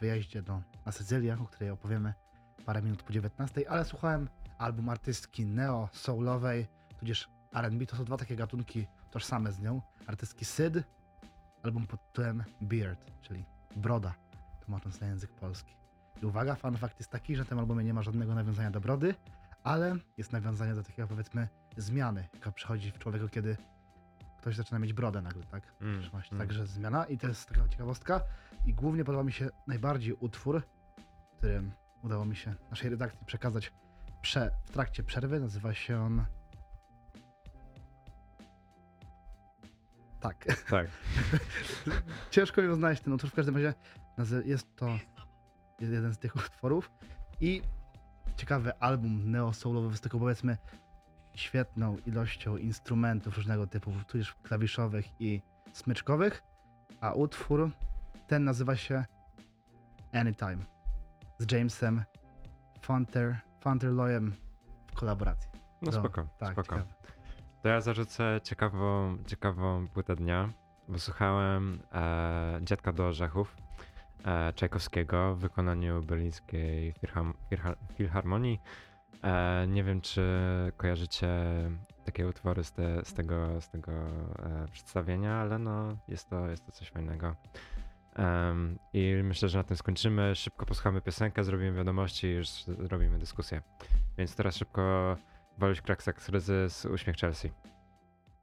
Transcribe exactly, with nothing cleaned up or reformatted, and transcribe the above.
wyjeździe do, na Sycylię, o której opowiemy parę minut po dziewiętnastej, ale słuchałem album artystki neo-soulowej, tudzież R and B, to są dwa takie gatunki tożsame z nią. Artystki Syd, album pod tytułem Beard, czyli broda, tłumacząc na język polski. I uwaga, fun fact jest taki, że w tym albumie nie ma żadnego nawiązania do brody, ale jest nawiązanie do takiego, powiedzmy, zmiany, jaka przychodzi w człowieku, kiedy ktoś zaczyna mieć brodę nagle, tak? Mm, Trzyma się. mm. Także zmiana i to jest taka ciekawostka. I głównie podoba mi się najbardziej utwór, którym udało mi się naszej redakcji przekazać prze, w trakcie przerwy. Nazywa się on... Tak. Tak. Ciężko mi znaleźć ten utwór, w każdym razie nazy- jest to jeden z tych utworów i ciekawy album neo-soulowy z taką, powiedzmy, świetną ilością instrumentów różnego typu, tudzież klawiszowych i smyczkowych, a utwór ten nazywa się Anytime z Jamesem Fonter, Fonterloyem w kolaboracji. No To- spoko, tak, spoko. ciekawe. To ja zarzucę ciekawą, ciekawą płytę dnia, bo słuchałem e, Dziadka do orzechów e, Czajkowskiego w wykonaniu Berlińskiej Filham- Filha- Filharmonii. E, nie wiem, czy kojarzycie takie utwory z, te, z tego, z tego e, przedstawienia, ale no jest to, jest to coś fajnego. Em, I myślę, że na tym skończymy. Szybko posłuchamy piosenkę, zrobimy wiadomości i już zrobimy dyskusję. Więc teraz szybko Waluś Kraksak z Ryzy z Uśmiech Chelsea.